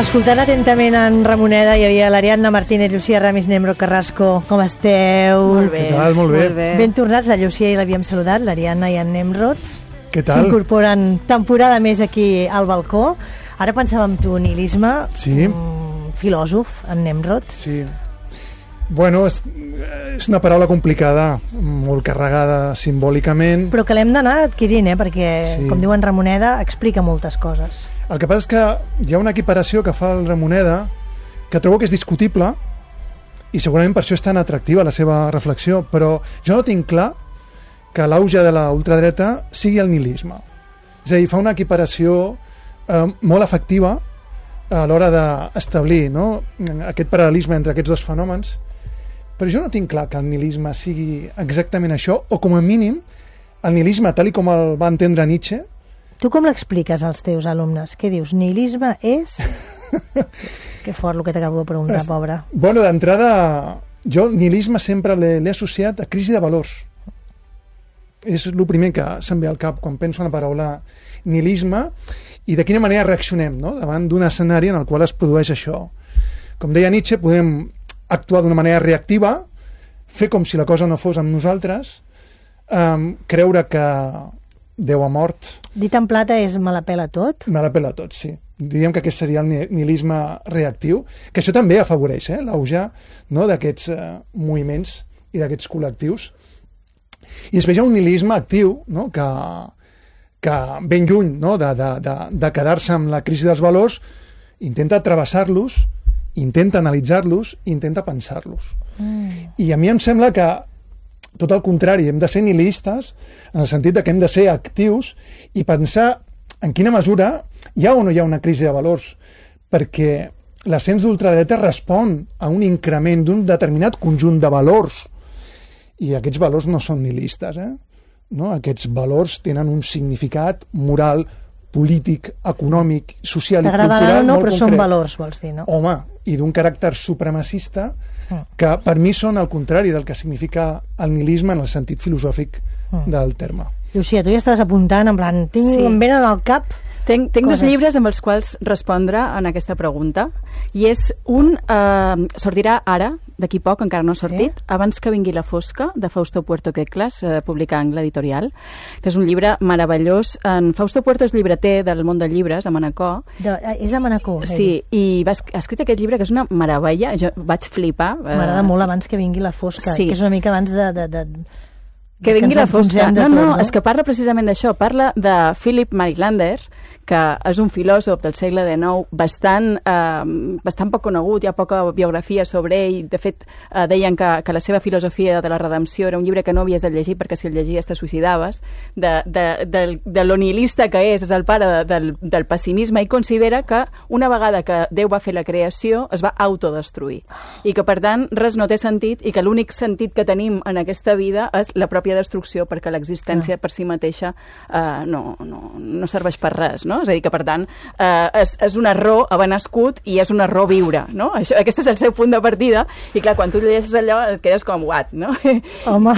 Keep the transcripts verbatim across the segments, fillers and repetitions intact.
Escoltant atentament en Ramoneda hi havia l'Ariadna Martínez, Lucía Ramis, Nembro Carrasco. Com esteu? Molt bé. Què tal? Molt bé. Molt bé. Ben tornats, la Lucía i l'havíem saludat, l'Ariadna i en Nemrod. Què tal? S'incorporen temporada més aquí al balcó. Ara pensàvem tu, nihilisme, sí. mm, filòsof, en Nemrod. Sí. Bueno, és, és una paraula complicada, molt carregada simbòlicament. Però que l'hem d'anar adquirint, eh? Perquè, sí. com diu en Ramoneda, explica moltes coses. El que passa és que hi ha una equiparació que fa el Ramoneda que trobo que és discutible i segurament per això és tan atractiva la seva reflexió, però jo no tinc clar que l'auge de la ultradreta sigui el nihilisme. És a dir, fa una equiparació eh, molt efectiva a l'hora d'establir, no?, aquest paral·lelisme entre aquests dos fenòmens, però jo no tinc clar que el nihilisme sigui exactament això, o com a mínim el nihilisme tal i com el va entendre Nietzsche. Tu com l'expliques als teus alumnes? Què dius? Nihilisme és... Que fort el que t'acabo de preguntar, pobre. Bueno, d'entrada, jo nihilisme sempre l'he associat a crisi de valors. És el primer que se'm ve al cap quan penso en la paraula nihilisme i de quina manera reaccionem, no?, davant d'un escenari en el qual es produeix això. Com deia Nietzsche, podem actuar d'una manera reactiva, fer com si la cosa no fos amb nosaltres, um, creure que Déu ha mort. Dit en plata és me la pela tot? Me la pela tot, sí. Diríem que aquest seria el nihilisme reactiu, que això també afavoreix eh, l'auge, no?, d'aquests eh, moviments i d'aquests col·lectius. I després hi ha un nihilisme actiu, no?, que, que ben lluny, no?, de, de, de, de quedar-se amb la crisi dels valors, intenta travessar-los, intenta analitzar-los, intenta pensar-los. Mm. I a mi em sembla que tot el contrari, hem de ser nihilistes en el sentit de que hem de ser actius i pensar en quina mesura hi ha o no hi ha una crisi de valors, perquè l'ascens d'ultradreta respon a un increment d'un determinat conjunt de valors i aquests valors no són nihilistes, eh? No? Aquests valors tenen un significat moral, polític, econòmic, social i cultural molt concret. No, però són valors, vols dir, no? Home, i d'un caràcter supremacista que per mi són el contrari del que significa el nihilisme en el sentit filosòfic del terme. Lucía, tu ja estàs apuntant, en plan, tinc, sí. em venen al cap... Tenc, tenc dos llibres amb els quals respondre en aquesta pregunta, i és un, eh, sortirà ara, d'aquí poc, encara no ha sortit, sí? Abans que vingui la fosca, de Fausto Puerto Queclas, eh, publicat en l'editorial, que és un llibre meravellós. En Fausto Puerto és llibreter del món de llibres, a Manacor. De, és de Manacor. Sí, i va, ha escrit aquest llibre, que és una meravella, jo vaig flipar. Eh... M'agrada molt Abans que vingui la fosca, sí. Que és una mica abans de... de, de... Que vingui la fosca. No, no, no, és que parla precisament d'això. Parla de Philip Marilander, que és un filòsof del segle dinou bastant, eh, bastant poc conegut, hi ha poca biografia sobre ell. De fet, eh, deien que, que la seva filosofia de la redempció era un llibre que no havies de llegir perquè si el llegies te suïcidaves. De, de, de, de lo nihilista que és, és el pare de, del, del pessimisme, i considera que una vegada que Déu va fer la creació es va autodestruir i que per tant res no té sentit i que l'únic sentit que tenim en aquesta vida és la pròpia destrucció, perquè l'existència per si mateixa eh, no, no, no serveix per res, no? És a dir, que per tant eh, és, és un error haver nascut i és un error viure, no? Això, aquest és el seu punt de partida, i clar, quan tu llegeixes allò et quedes com, what, no? Home...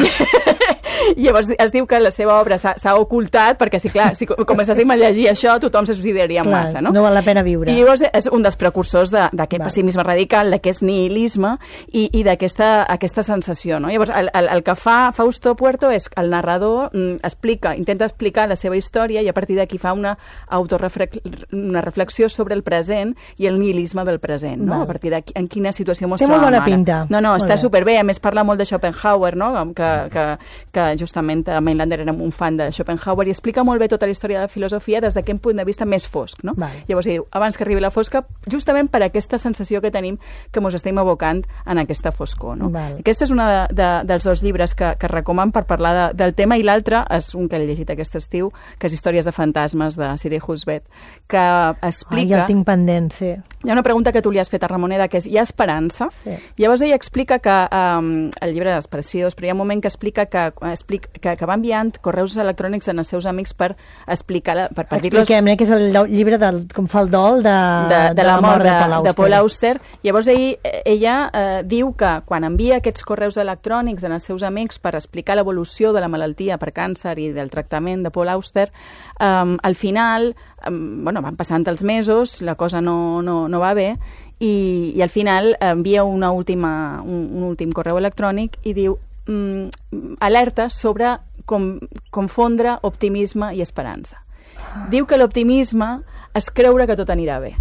I llavors es diu que la seva obra s'ha ocultat perquè, si clar, si comencéssim a llegir això tothom se suicidaria massa, no? No val la pena viure. I llavors és un dels precursors d'aquest pessimisme radical, d'aquest nihilisme i, i d'aquesta aquesta sensació, no? Llavors el, el, el que fa Fausto Puerto és que el narrador mm, explica, intenta explicar la seva història i a partir d'aquí fa una autoreflex, una reflexió sobre el present i el nihilisme del present, no? Val. A partir d'aquí, en quina situació mos trobem ara. Té molt bona pinta. No, no, molt està bé. Superbé, a més parla molt de Schopenhauer, no? Que, que, que justament Mainlander era un fan de Schopenhauer i explica molt bé tota la història de la filosofia des d'aquest punt de vista més fosc, no? Vale. Llavors diu, abans que arribi la fosca, justament per aquesta sensació que tenim que ens estem abocant en aquesta foscor, no? Vale. Aquest és un de, de, dels dos llibres que, que recoman per parlar de, del tema, i l'altre és un que he llegit aquest estiu, que és Històries de fantasmes, de Siri Husbet, que explica... Ai, ja el tinc pendent, sí. Hi ha una pregunta que tu li has fet a Ramoneda, que és, hi ha esperança? Sí. Llavors ella explica que, um, el llibre és preciós, però hi ha un moment que explica que, explica, que, que va enviant correus electrònics als seus amics per explicar... La, per, per Expliquem-ne, que és el llibre del, com fa el dol de, de, de, de la mort de, de, Paul de Paul Auster. Llavors ell, ella eh, diu que quan envia aquests correus electrònics als seus amics per explicar l'evolució de la malaltia per càncer i del tractament de Paul Auster, Um, al final, um, bueno, van passant els mesos, la cosa no, no, no va bé, i, i al final envia una última, un, un últim correu electrònic i diu um, alerta sobre com, confondre optimisme i esperança. Diu que l'optimisme és creure que tot anirà bé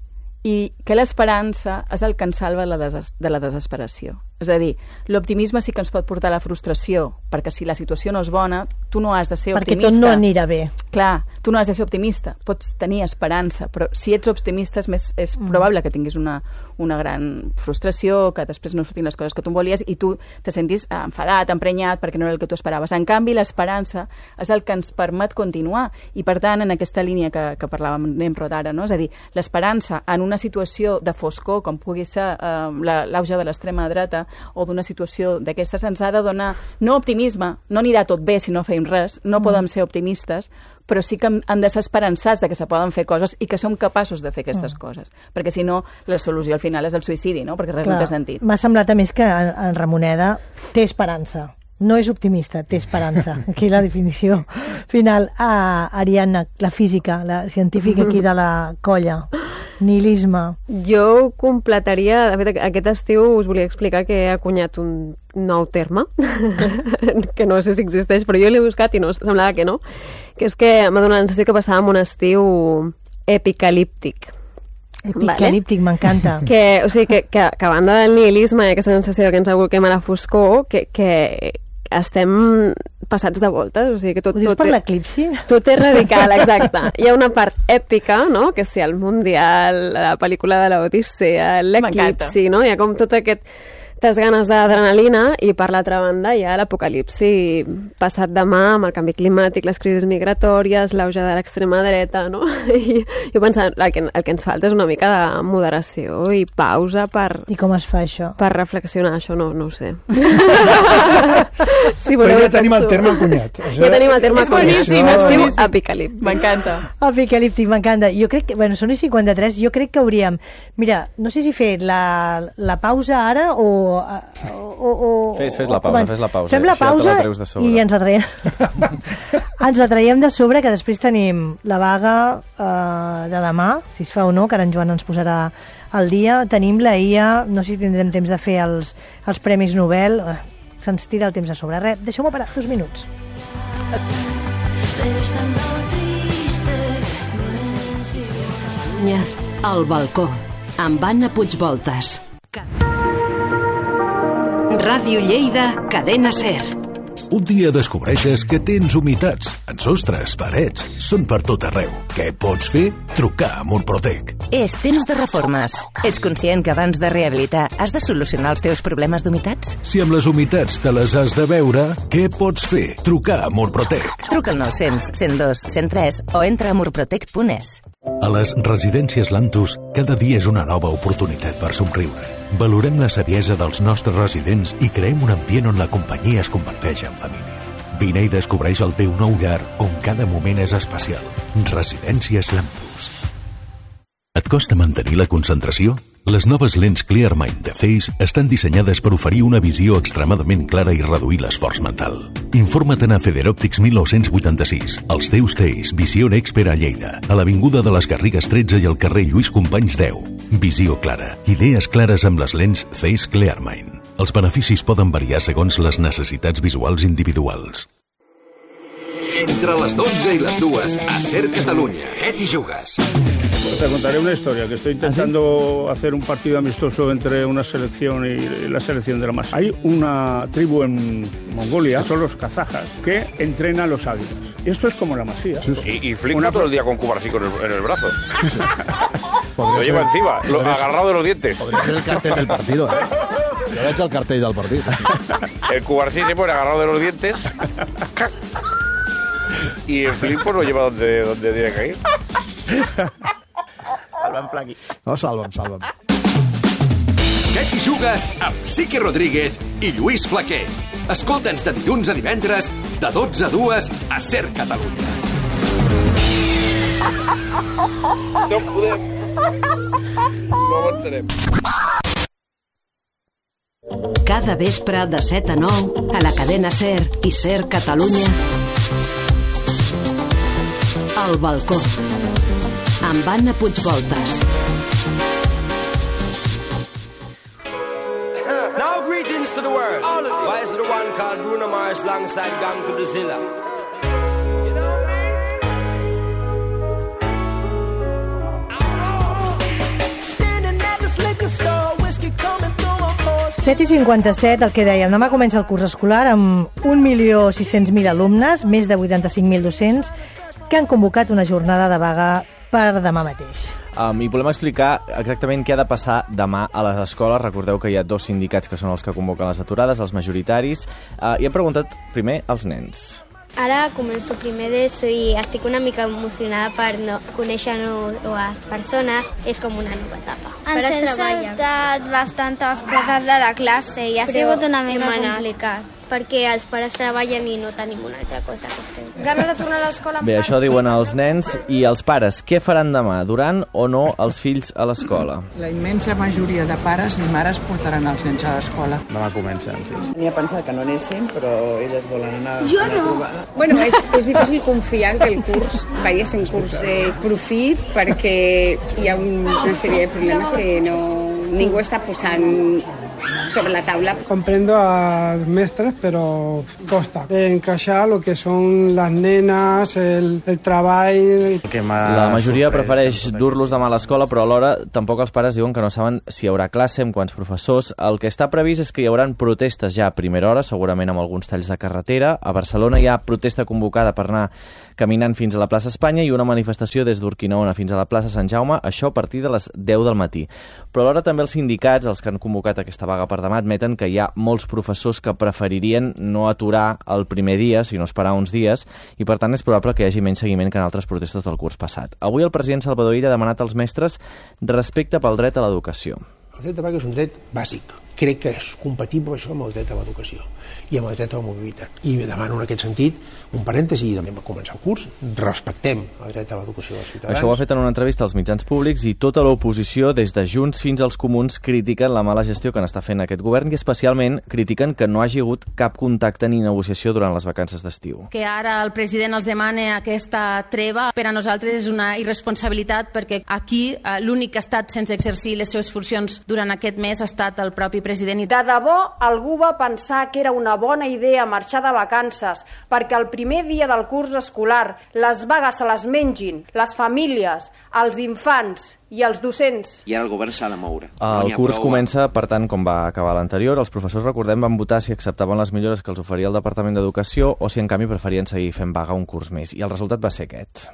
i que l'esperança és el que ens salva de la, des de la desesperació. És a dir, l'optimisme sí que ens pot portar a la frustració, perquè si la situació no és bona, tu no has de ser perquè optimista. Perquè tot no anirà bé. Clar, tu no has de ser optimista, pots tenir esperança, però si ets optimista és, més, és mm. probable que tinguis una, una gran frustració, que després no surtin les coses que tu volies i tu te sentis enfadat, emprenyat, perquè no era el que tu esperaves. En canvi, l'esperança és el que ens permet continuar i, per tant, en aquesta línia que, que parlàvem Nemrod ara, no? És a dir, l'esperança en una situació de foscor, com pugui ser eh, l'auge de l'extrema dreta, o d'una situació d'aquestes, ens ha de donar no optimisme, no anirà tot bé si no feim res, no mm. podem ser optimistes, però sí que han de ser esperançats de que se poden fer coses i que som capaços de fer aquestes mm. coses, perquè si no la solució al final és el suïcidi, no? Perquè res Clar, no té sentit. M'ha semblat a més que en, en Ramoneda té esperança. No és optimista, té esperança. Aquí la definició final. Ah, Ariadna, la física, la científica aquí de la colla. Nihilisme. Jo completaria... De fet, aquest estiu us volia explicar que he acunyat un nou terme, que no sé si existeix, però jo l'he buscat i no, semblava que no, que és que m'ha donat la sensació que passàvem un estiu epicalíptic. Epicalíptic, vale? M'encanta. Que, o sigui, que, que, que a banda del nihilisme i aquesta sensació que ens aboquem a la foscor, que, que estem passats de voltes, o sigui que tot... Ho dius tot per és, l'eclipsi? Tot és radical, exacte. Hi ha una part èpica, no?, que és el Mundial, la pel·lícula de l'Odissea, l'eclipsi, no?, hi ha com tot aquest... aquestes ganes d'adrenalina i per l'altra banda hi ha l'apocalipsi passat de mà amb el canvi climàtic, les crisis migratòries, l'auge de l'extrema dreta, no? I jo pensava, el que, el que ens falta és una mica de moderació i pausa per... I com es fa això? Per reflexionar, això no, no ho sé. Sí, però ja tenim el terme encunyat. Això... Ja tenim el terme encunyat. És boníssim, es diu epicalíptic. M'encanta. Epicalíptic, m'encanta. Jo crec que, bueno, són i cinquanta-tres, jo crec que hauríem... Mira, no sé si fer la, la pausa ara o... o, o fes, fes la pausa, fes la pausa. Fem la pausa i ens atraiem. ens atraiem de sobre, que després tenim la vaga eh, de demà, si es fa o no, que ara en Joan ens posarà al dia. Tenim la I A, no sé si tindrem temps de fer els, els Premis Nobel. Eh, se'ns tira el temps a sobre. Res, deixeu-me parar dos minuts. Al balcó, amb Anna Puigvoltes. Ràdio Lleida, Cadena SER. Un dia descobreixes que tens humitats en sostres, parets, són per tot arreu. Què pots fer? Trucar a Murprotec. És temps de reformes. Ets conscient que abans de rehabilitar has de solucionar els teus problemes d'humitats? Si amb les humitats te les has de veure, què pots fer? Trucar a Murprotec. Truca al nou cents, cent dos, cent tres o entra a murprotec punt es. A les residències Lantus, cada dia és una nova oportunitat per somriure. Valorem la saviesa dels nostres residents i creem un ambient on la companyia es converteix en família. Vine i descobreix el teu nou llar on cada moment és especial. Residències Lantus. Et costa mantenir la concentració? Les noves lents ClearMind de Zeiss estan dissenyades per oferir una visió extremadament clara i reduir l'esforç mental. Informa't a Federòptics mil nou-cents vuitanta-sis, als teus Zeiss, Visió Expert a Lleida, a l'Avinguda de les Garrigues tretze i al carrer Lluís Companys deu. Visió clara, idees clares amb les lents Zeiss ClearMind. Els beneficis poden variar segons les necessitats visuals individuals. Entre les dotze i les dues, a SER Catalunya. ¿Qué t'hi jugues? Te contaré una historia, que estoy intentando ¿Ah, sí? hacer un partido amistoso entre una selección y la selección de la masa. Hay una tribu en Mongolia, son los kazajas, que entrenan los águilas. Y esto es como la Masía. Sí, sí. Y, y flipa una... todo el día con Cubar así con el, en el brazo. Lo lleva ser... encima, lo, agarrado de los dientes. Podría ser el cartel del partido, ¿eh? Le ha hecho el cartel del partido. El Cubar sí se pone agarrado de los dientes. Y el flip pues lo lleva donde, donde tiene que ir. Salva'm, Flaqui. No, salva'm, salva'm. Què t'hi jugues amb Sique Rodríguez i Lluís Flaquer? Escolta'ns de dilluns a divendres, de dotze a dues, a SER Catalunya. No podem. No avançarem. Cada vespre de set a nou, a la cadena SER i SER Catalunya, El balcó, amb Anna Puigvoltes. Now greetings to the world. Why is the one called Bruno Mars alongside Gang to the Zilla? set i cinquanta-set, el que dèiem, demà comença el curs escolar amb un milió sis-cents mil alumnes, més de vuitanta-cinc mil docents, que han convocat una jornada de vaga per demà mateix. Um, I volem explicar exactament què ha de passar demà a les escoles. Recordeu que hi ha dos sindicats que són els que convoquen les aturades, els majoritaris, uh, i hem preguntat primer als nens. Ara començo primer d'ESO i estic una mica emocionada per no conèixer noves persones. És com una nova etapa. Ens hem saltat bastantes coses de la classe i ha sigut una mica complicat. Perquè els pares treballen i no tenim una altra cosa que fer. Ganes de tornar a l'escola. Bé, això diuen els nens. I els pares, què faran demà? Duran o no els fills a l'escola? La immensa majoria de pares i mares portaran els nens a l'escola. Demà comencen, sí. N'hi ha pensat que no anessin, però elles volen anar jo a la no. trobada. Bueno, és, és difícil confiar en que el curs vagi a ser un curs de profit perquè hi ha una sèrie de problemes que no, ningú està posant sobre la taula. Comprendo a los mestres, pero costa encaixar lo que son las nenas, el, el treball... La majoria prefereix dur-los demà a l'escola, però alhora tampoc els pares diuen que no saben si hi haurà classe, amb quants professors. El que està previst és que hi haurà protestes ja a primera hora, segurament amb alguns talls de carretera. A Barcelona hi ha protesta convocada per anar caminant fins a la plaça Espanya i una manifestació des d'Urquinaona fins a la plaça Sant Jaume, això a partir de les deu del matí. Però alhora també els sindicats, els que han convocat aquesta vaga per demà, admeten que hi ha molts professors que preferirien no aturar el primer dia, sinó esperar uns dies, i per tant és probable que hi hagi menys seguiment que en altres protestes del curs passat. Avui el president Salvador Illa ha demanat als mestres respecte pel dret a l'educació. El dret de vaga és un dret bàsic. Crec que és compatible això amb el dret a l'educació i amb el dret a la mobilitat. I demano en aquest sentit un parèntesi i també va començar el curs. Respectem el dret a l'educació dels ciutadans. Això ho ha fet en una entrevista als mitjans públics i tota l'oposició, des de Junts fins als Comuns, critiquen la mala gestió que n'està fent aquest govern i especialment critiquen que no hagi hagut cap contacte ni negociació durant les vacances d'estiu. Que ara el president els demane aquesta treva per a nosaltres és una irresponsabilitat perquè aquí eh, l'únic que ha estat sense exercir les seves funcions durant aquest mes ha estat el propi president. De debò, algú va pensar que era una bona idea marxar de vacances perquè el primer dia del curs escolar les vagues se les mengin les famílies, els infants i els docents. I ara el govern s'ha de moure. El curs comença, per tant, com va acabar l'anterior. Els professors, recordem, van votar si acceptaven les millores que els oferia el Departament d'Educació o si, en canvi, preferien seguir fent vaga un curs més. I el resultat va ser aquest.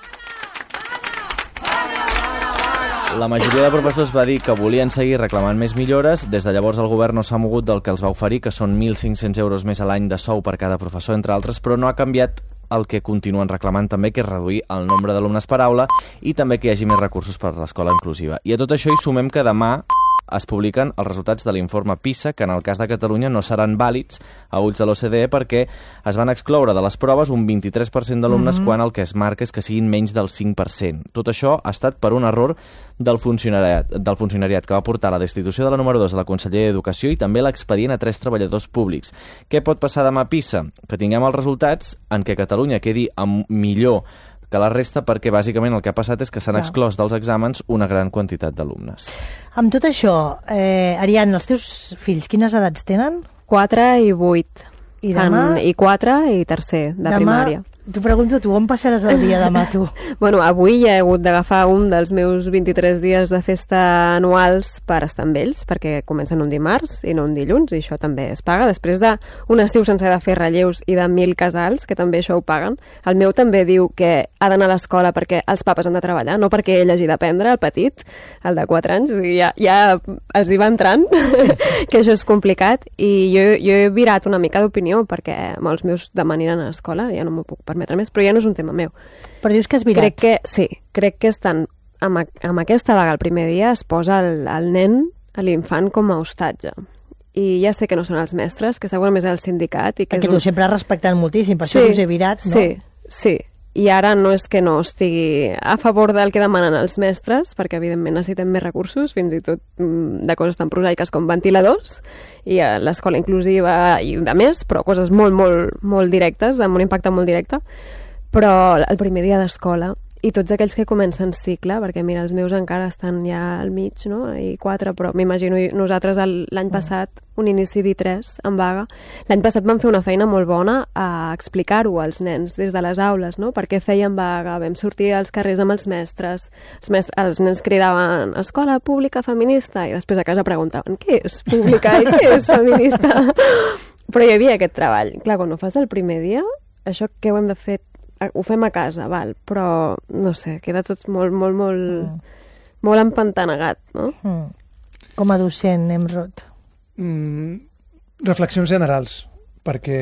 La majoria de professors va dir que volien seguir reclamant més millores. Des de llavors el govern no s'ha mogut del que els va oferir, que són mil cinc-cents euros més a l'any de sou per cada professor, entre altres, però no ha canviat el que continuen reclamant també, que és reduir el nombre d'alumnes per aula i també que hi hagi més recursos per a l'escola inclusiva. I a tot això hi sumem que demà es publiquen els resultats de l'informe PISA, que en el cas de Catalunya no seran vàlids a ulls de l'O C D E perquè es van excloure de les proves un vint-i-tres per cent d'alumnes mm-hmm. quan el que es marca és que siguin menys del cinc per cent. Tot això ha estat per un error del funcionariat, del funcionariat que va portar la destitució de la número dos a la Conselleria d'Educació i també l'expedient a tres treballadors públics. Què pot passar demà a PISA? Que tinguem els resultats en què Catalunya quedi amb millor que la resta, perquè bàsicament el que ha passat és que s'han exclòs dels exàmens una gran quantitat d'alumnes. Amb tot això, eh, Ariadna, els teus fills quines edats tenen? quatre i vuit. I demà? En, I quatre i tercer, de demà, primària. T'ho pregunto tu, on passaràs el dia demà tu? Bueno, avui ja he hagut d'agafar un dels meus vint-i-tres dies de festa anuals per estar amb ells, perquè comencen un dimarts i no un dilluns, i això també es paga. Després d'un estiu sense de fer relleus i de mil casals, que també això ho paguen. El meu també diu que ha d'anar a l'escola perquè els papes han de treballar, no perquè ell hagi d'aprendre, el petit, el de quatre anys, ja, ja els hi va entrant, sí. que això és complicat, i jo, jo he virat una mica d'opinió perquè molts meus demanin a l'escola, ja no m'ho puc permetre més, però ja no és un tema meu. Però dius que has virat? Crec que, sí, crec que estan, amb, amb aquesta vaga el primer dia es posa el, el nen, l'infant, com a hostatge. I ja sé que no són els mestres, que segurament és el sindicat. I que Perquè és un... tu sempre has respectat moltíssim, per sí, això us he virat, no? Sí, sí. I ara no és que no estigui a favor del que demanen els mestres, perquè evidentment necessitem més recursos, fins i tot de coses tan prosaiques com ventiladors, i a l'escola inclusiva i de més, però coses molt, molt, molt directes, amb un impacte molt directe. però el primer dia d'escola, i tots aquells que comencen cicle, perquè mira, els meus encara estan ja al mig, no? I quatre, però m'imagino nosaltres l'any passat, un inici d'I tres en vaga, l'any passat vam fer una feina molt bona a explicar-ho als nens des de les aules, no? Per què feien vaga, vam sortir als carrers amb els mestres, els, mestres, els nens cridaven escola pública feminista, i després a casa preguntaven què és pública i què és feminista? Però hi havia aquest treball. Clar, quan ho fas el primer dia, això què ho hem de fer? Ho fem a casa, val, però no sé, queda tot molt, molt, molt, mm. molt empantanegat, no? Mm. Com a docent, Nemrod. Mm, reflexions generals, perquè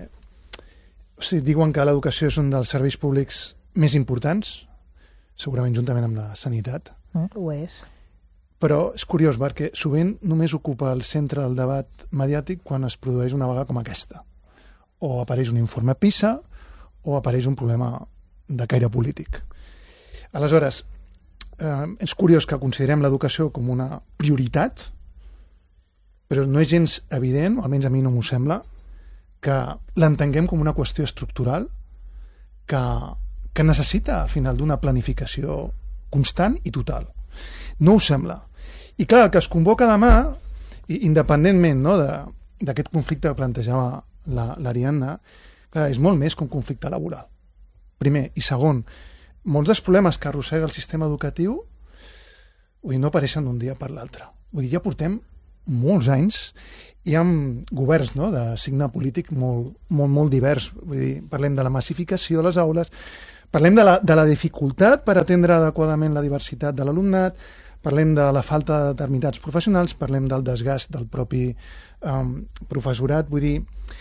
o sigui, diuen que l'educació és un dels serveis públics més importants, segurament juntament amb la sanitat. Mm, ho és. Però és curiós, perquè sovint només ocupa el centre del debat mediàtic quan es produeix una vaga com aquesta. O apareix un informe PISA, o apareix un problema de caire polític. Aleshores, eh, és curiós que considerem l'educació com una prioritat, però no és gens evident, o almenys a mi no m'ho sembla, que l'entenguem com una qüestió estructural que, que necessita, al final, d'una planificació constant i total. No ho sembla. I clar, el que es convoca demà, i independentment no, d'aquest conflicte que plantejava l'Ariadna, clar, és molt més que un conflicte laboral. Primer. I segon, molts dels problemes que arrossega el sistema educatiu vull dir, no apareixen d'un dia per l'altre. Vull dir, ja portem molts anys i amb governs no, de signe polític molt, molt, molt divers. Vull dir, parlem de la massificació de les aules, parlem de la, de la dificultat per atendre adequadament la diversitat de l'alumnat, parlem de la falta de determinats professionals, parlem del desgast del propi um, professorat. Vull dir,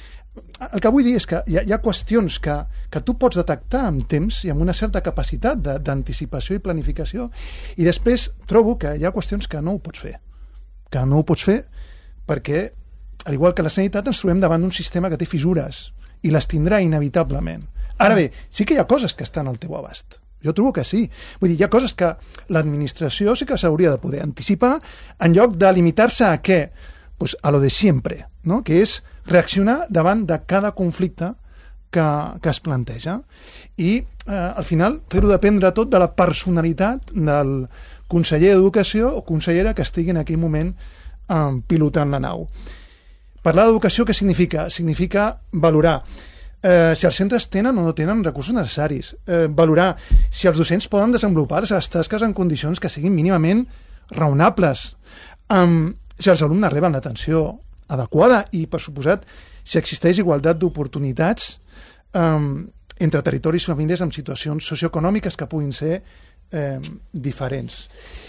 el que vull dir és que hi ha, hi ha qüestions que, que tu pots detectar amb temps i amb una certa capacitat d'anticipació i planificació, i després trobo que hi ha qüestions que no ho pots fer. Que no ho pots fer perquè, al igual que la sanitat, ens trobem davant d'un sistema que té fissures i les tindrà inevitablement. Ara bé, sí que hi ha coses que estan al teu abast. Jo trobo que sí. Vull dir, hi ha coses que l'administració sí que s'hauria de poder anticipar en lloc de limitar-se a què? Pues a lo de siempre, no? Que és reaccionar davant de cada conflicte que, que es planteja. I eh, al final fer-ho dependre tot de la personalitat del conseller d'Educació o consellera que estigui en aquell moment eh, pilotant la nau. Parlar d'educació què significa? Significa valorar eh, si els centres tenen o no tenen recursos necessaris, eh, valorar si els docents poden desenvolupar les tasques en condicions que siguin mínimament raonables, eh, si els alumnes reben l'atenció adequada i, per suposat, si existeix igualtat d'oportunitats eh, entre territoris i famílies amb situacions socioeconòmiques que puguin ser eh, diferents.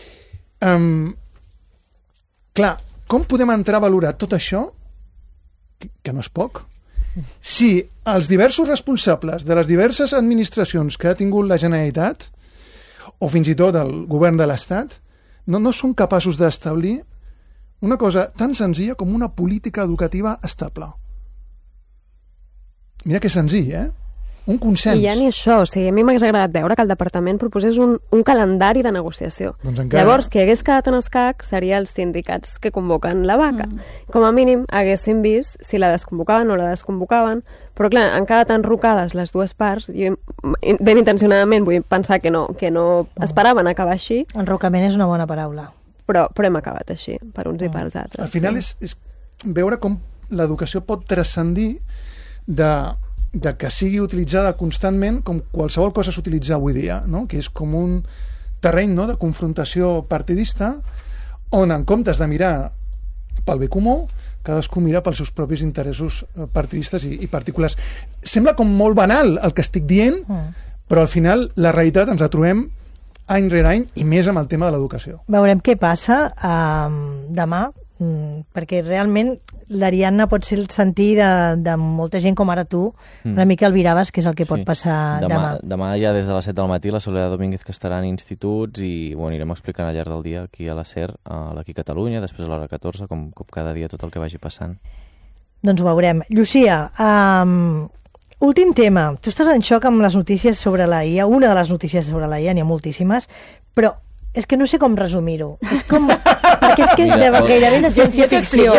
Eh, clar, com podem entrar a valorar tot això, que, que no és poc, si els diversos responsables de les diverses administracions que ha tingut la Generalitat, o fins i tot el govern de l'Estat, no, no són capaços d'establir una cosa tan senzilla com una política educativa estable. Mira que senzill, eh? Un consens. I ja ni això, o sigui, a mi m'hagués agradat veure que el departament proposés un, un calendari de negociació. Doncs encara... Llavors, qui hagués quedat en escac seria els sindicats que convoquen la vaga. Mm. Com a mínim, haguéssim vist si la desconvocaven o la desconvocaven, però clar, han quedat enrocades les dues parts, i ben intencionadament vull pensar que no, que no esperaven acabar així. Enrocament és una bona paraula. Però, però hem acabat així, per uns mm. i pels altres. Al final és, és veure com l'educació pot transcendir de, de que sigui utilitzada constantment com qualsevol cosa s'utilitza avui dia, no? Que és com un terreny no? de confrontació partidista on, en comptes de mirar pel bé comú, cadascú mira pels seus propis interessos partidistes i, i particulars. Sembla com molt banal el que estic dient, mm. però al final la realitat ens la trobem any rere any, i més amb el tema de l'educació. Veurem què passa um, demà, um, perquè realment l'Ariadna pot ser el sentir de, de molta gent com ara tu, mm. una mica el viraves, que és el que sí. pot passar demà. demà. Demà ja des de les set del matí la Soledad Domínguez, que estarà en instituts, i bueno, anirem explicant al llarg del dia aquí a la SER, a l'Aquí Catalunya, després a l'hora catorze, com, com cada dia tot el que vagi passant. Doncs ho veurem. Llucia, um, últim tema. Tu estàs en xoc amb les notícies sobre la I A, una de les notícies sobre la I A, n'hi ha moltíssimes, però és que no sé com resumir-ho. És com... perquè és que de, gairebé de ciència-ficció.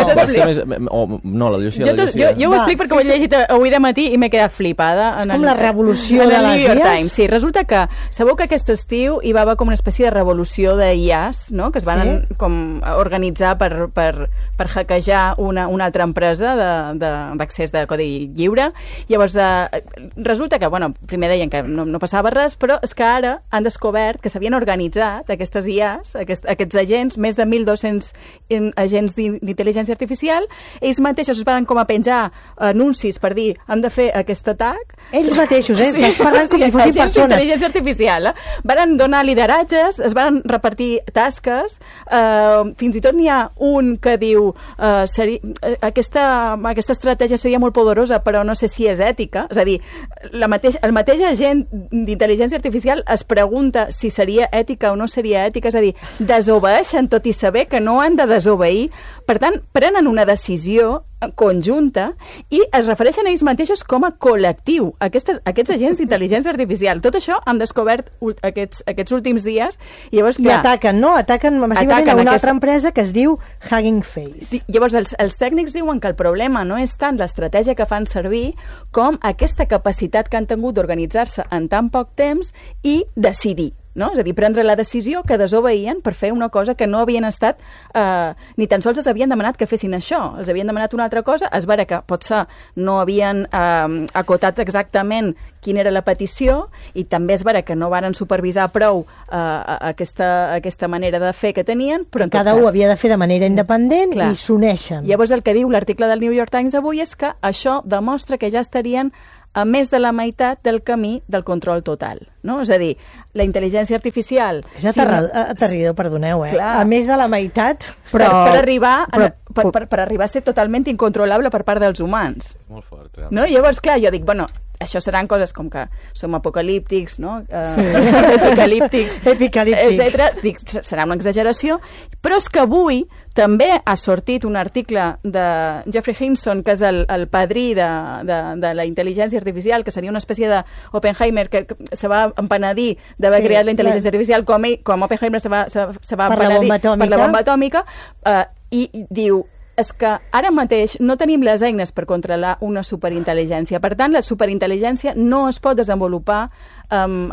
No, la Llucia. Jo, jo, jo ho explico perquè ho he llegit avui de matí i m'he quedat flipada. És com la revolució de les I A S. Sí, resulta que sabeu que aquest estiu hi va haver com una espècie de revolució de I A S, no? Que es van sí? com organitzar per, per, per hackejar una, una altra empresa d'accés de, de, de codi lliure. Llavors, eh, resulta que, bueno, primer deien que no, no passava res, però és que ara han descobert que s'havien organitzat aquestes I A S, aquest, aquests agents, més de mil dos-cents agents d'intel·ligència artificial, ells mateixos es van com a penjar anuncis per dir, hem de fer aquest atac. Ells mateixos, eh? Sí, es parlen com sí, si fossin persones. Intel·ligència artificial, eh? Van donar lideratges, es van repartir tasques, eh, fins i tot n'hi ha un que diu eh, seri, eh, aquesta, aquesta estratègia seria molt poderosa, però no sé si és ètica. És a dir, la mateix, el mateix agent d'intel·ligència artificial es pregunta si seria ètica o no seria ètica, és a dir, desobeeixen tot i saber que no han de desobeir, per tant, prenen una decisió conjunta i es refereixen a ells mateixos com a col·lectiu, aquestes, aquests agents d'intel·ligència artificial. Tot això han descobert aquests, aquests últims dies i llavors, clar... I ataquen, no? Ataquen massivament ataquen a una aquesta... altra empresa que es diu Hugging Face. Llavors, els, els tècnics diuen que el problema no és tant l'estratègia que fan servir com aquesta capacitat que han tingut d'organitzar-se en tan poc temps i decidir. No? És a dir, prendre la decisió que desobeïen per fer una cosa que no havien estat eh, ni tan sols els havien demanat que fessin això, els havien demanat una altra cosa, es veure que potser no havien eh, acotat exactament quina era la petició i també es veure que no varen supervisar prou eh, aquesta, aquesta manera de fer que tenien, però en tot cada cas, un havia de fer de manera independent clar. I s'uneixen. Llavors el que diu l'article del New York Times avui és que això demostra que ja estarien a més de la meitat del camí del control total, no? És a dir, la intel·ligència artificial... És aterrador, si no... aterridor, perdoneu, eh? Clar. A més de la meitat, però... Per, per, arribar a, per, per, per arribar a ser totalment incontrolable per part dels humans. Molt fort, realment. No? Llavors, clar, jo dic, bueno, això seran coses com que som apocalíptics, no? Sí. Uh, epicalíptics, Epicalíptic. etcètera. Dic, serà una exageració, però és que avui també ha sortit un article de Jeffrey Hinson, que és el, el padrí de, de, de la intel·ligència artificial, que seria una espècie d'Oppenheimer que, que se va empenedir d'haver sí, creat la intel·ligència clar. artificial, com, ell, com Oppenheimer se va, se, se va per empenedir la per la bomba atòmica, eh, i, i diu, és que ara mateix no tenim les eines per controlar una superintel·ligència. Per tant, la superintel·ligència no es pot desenvolupar um,